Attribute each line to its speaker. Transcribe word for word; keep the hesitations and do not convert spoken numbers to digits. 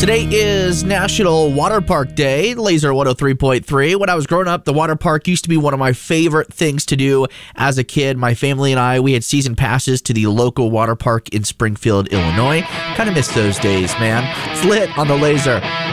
Speaker 1: Today is National Water Park Day, Laser one oh three point three. When I was growing up, the water park used to be one of my favorite things to do as a kid. My family and I, we had season passes to the local water park in Springfield, Illinois. Kind of miss those days, man. It's lit on the Laser.